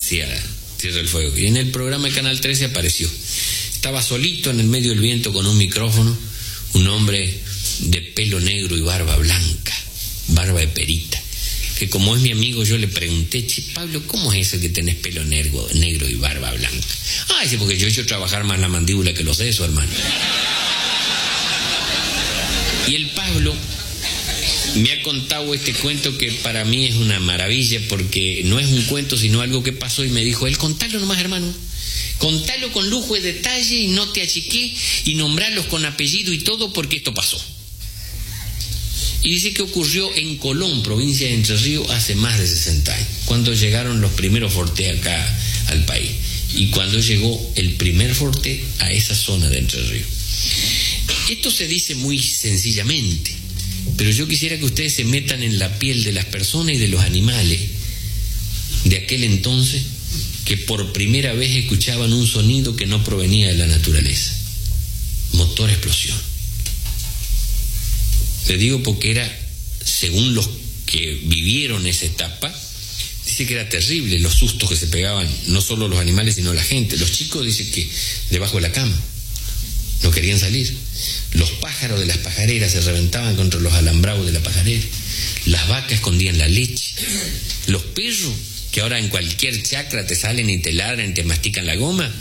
Sí, a Tierra del Fuego. Y en el programa de Canal 13 apareció. Estaba solito en el medio del viento con un micrófono, un hombre de pelo negro y barba blanca, barba de perita, que como es mi amigo yo le pregunté: che, Pablo, ¿cómo es eso que tenés pelo negro y barba blanca? Ah, dice, porque yo he hecho trabajar más la mandíbula que los sesos, hermano. Y el Pablo me ha contado este cuento que para mí es una maravilla, porque no es un cuento sino algo que pasó, y me dijo él: contalo nomás, hermano, contalo con lujo de detalle y no te achiqué, y nombralos con apellido y todo, porque esto pasó. Y dice que ocurrió en Colón, provincia de Entre Ríos, hace más de 60 años, cuando llegaron los primeros Forte acá al país, y cuando llegó el primer Forte a esa zona de Entre Ríos. Esto se dice muy sencillamente, pero yo quisiera que ustedes se metan en la piel de las personas y de los animales de aquel entonces, que por primera vez escuchaban un sonido que no provenía de la naturaleza: motor explosión. Le digo porque era, según los que vivieron esa etapa, dice que era terrible los sustos que se pegaban, no solo los animales sino la gente. Los chicos dicen que debajo de la cama no querían salir. Los pájaros de las pajareras se reventaban contra los alambrados de la pajarera. Las vacas escondían la leche. Los perros, que ahora en cualquier chacra te salen y te ladran y te mastican la goma,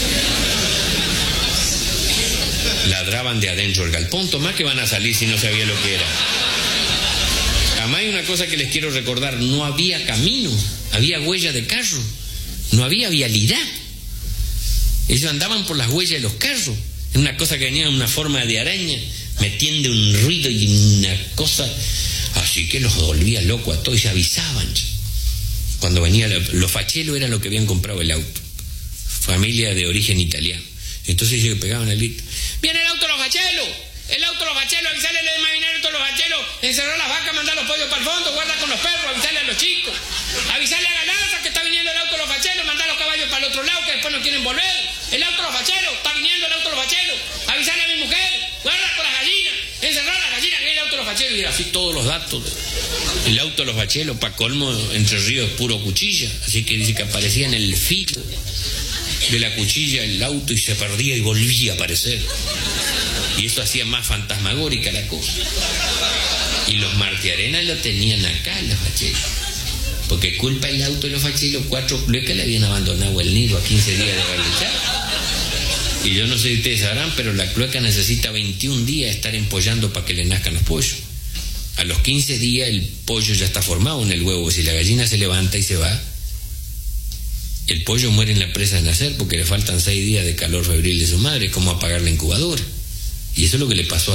ladraban de adentro del galpón. Tomás, que van a salir si no sabía lo que era. Además hay una cosa que les quiero recordar: no había camino, había huella de carro, no había vialidad. Ellos andaban por las huellas de los carros. Una cosa que venía en una forma de araña, metiendo un ruido y una cosa así que los volvía loco a todos, y se avisaban. Cuando venía, los fachelos eran los que habían comprado el auto, familia de origen italiano. Entonces ellos pegaban el grito: ¡viene el auto de los fachelos! ¡El auto de los fachelos! ¡Avisale a los marineros de los fachelos! ¡Encerró las vacas, mandar los pollos para el fondo! ¡Guarda con los perros! ¡Avisale a los chicos! ¡Avisale a la lanza que está viniendo el auto de los fachelos! ¡Mandar los caballos para el otro lado, que después no quieren volver! ¡El auto de los fachelos! ¡Está viniendo el auto de los fachelos! ¡Avisale a mi mujer! ¡Guarda con las gallinas! ¡Encerró las gallinas, que es el auto de los fachelos! Y así todos los datos. El auto de los fachelos, para colmo, Entre Ríos es puro cuchilla. Así que dice que aparecía en el filo de la cuchilla el auto y se perdía y volvía a aparecer. Y eso hacía más fantasmagórica la cosa. Y los martiarenas lo tenían acá, los fachelos. Porque culpa el auto de los fachelos, 4 cluecas le habían abandonado el nido a 15 días de haberle echado. Y yo no sé si ustedes sabrán, pero la clueca necesita 21 días estar empollando para que le nazcan los pollos. A los 15 días el pollo ya está formado en el huevo. Si la gallina se levanta y se va, el pollo muere en la presa de nacer, porque le faltan 6 días de calor febril de su madre. ¿Cómo apagar la incubadora? Y eso es lo que le pasó a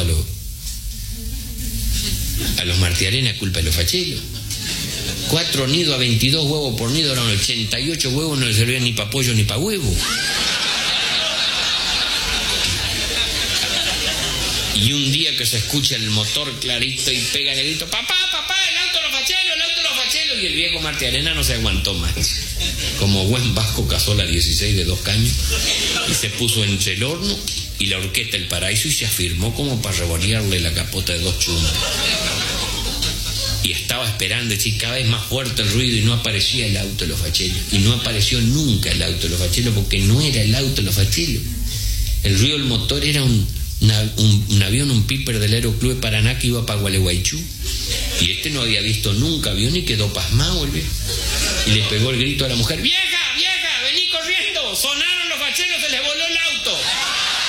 los martiarenas, culpa de los fachelos. 4 nidos a 22 huevos por nido, eran 88 huevos, no le servían ni para pollo ni para huevo. Y un día que se escucha el motor clarito y pega el grito: papá, papá, el auto de los fachelos, el auto de los fachelos. Y el viejo martiarena no se aguantó más. Como buen vasco cazó la 16 de 2 caños y se puso entre el horno y la horqueta El Paraíso y se afirmó como para revolearle la capota de 2 chumas. Y estaba esperando, y cada vez más fuerte el ruido, y no aparecía el auto de los fachelos. Y no apareció nunca el auto de los fachelos, porque no era el auto de los fachelos. El ruido del motor era un avión, un Piper del Aeroclub de Paraná que iba para Gualeguaychú. Y este no había visto nunca avión y quedó pasmado el viejo. Y le pegó el grito a la mujer: ¡vieja, vieja, vení corriendo! ¡Sonaron los fachelos, se les voló